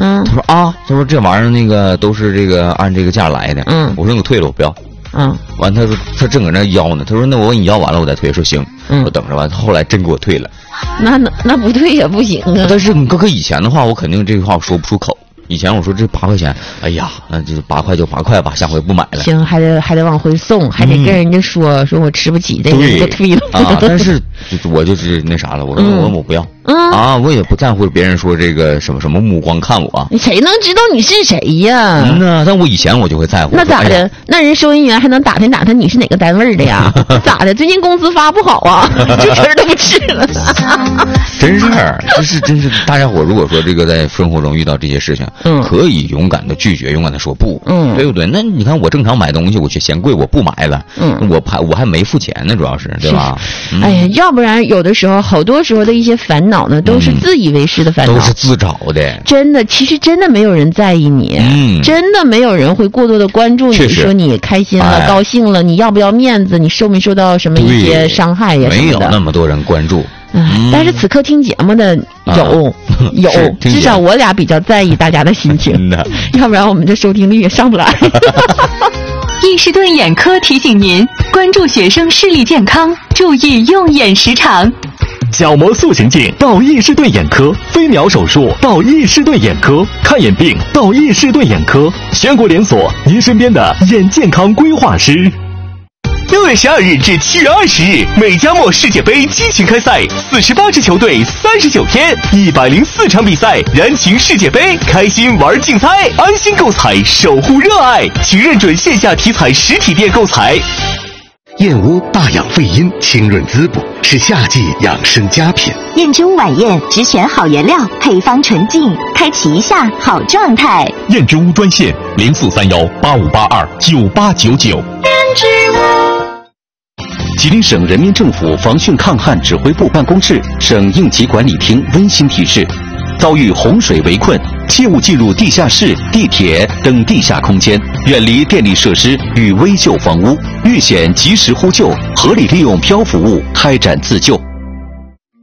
他说啊，他说这玩意儿那个都是这个按这个价来的。我说你退了，我不要。完他说他正搁那要呢，他说那我问你要完了我再退，说行，我等着吧。后来真给我退了。 那不退也不行啊。 但是你搁以前的话，我肯定这句话说不出口。以前我说这8块钱，哎呀，那就8块就8块吧，下回不买了。 行，还得往回送，还得跟人家说我吃不起这个，就退了。 但是我就是那啥了，我说我不要。我也不在乎别人说这个什么目光看我。 谁能知道你是谁呀？ 但我以前我就会在乎。 那咋的？那人收银员还能打听你是哪个单位的呀？咋的？最近工资发不好啊？这词儿都不吃了。 真是，真是，大家伙如果说这个在生活中遇到这些事情，可以勇敢的拒绝，勇敢的说不，对不对？那你看我正常买东西，我去嫌贵，我不买了，我还没付钱呢，主要是对吧？ 哎呀，要不然有的时候，好多时候的一些烦恼呢，都是自以为是的烦恼， 都是自找的。 真的，其实真的没有人在意你，真的没有人会过多的关注你，说你开心了、高兴了，你要不要面子，你受没受到什么一些伤害呀什么的， 没有那么多人关注。 但是此刻听节目的有，至少我俩比较在意大家的心情，要不然我们这收听率也上不来。 易士顿眼科提醒您关注学生视力健康，注意用眼时长。 角膜塑形镜到易士顿眼科，飞秒手术到易士顿眼科，看眼病到易士顿眼科，全国连锁，您身边的眼健康规划师。6月12日至7月20日，美加墨世界杯激情开赛，48支球队，39天，104场比赛，燃情世界杯，开心玩竞猜，安心购彩，守护热爱，请认准线下体彩实体店购彩。 燕窝大养肺阴，清润滋补，是夏季养生佳品。 燕之屋晚宴只选好原料，配方纯净，开启一下好状态。 燕之屋专线043185829899。燕之屋。吉林省人民政府防汛抗旱指挥部办公室、省应急管理厅温馨提示：遭遇洪水围困，切勿进入地下室、地铁等地下空间，远离电力设施与危旧房屋，遇险及时呼救，合理利用漂浮物开展自救。